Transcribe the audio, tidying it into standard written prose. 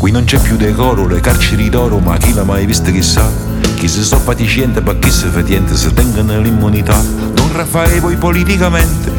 Qui non c'è più decoro, le carceri d'oro, ma chi l'ha mai vista chissà? Chi si sto fatiscente, ma chi si fatiente, se tengono l'immunità. Don Raffaele poi politicamente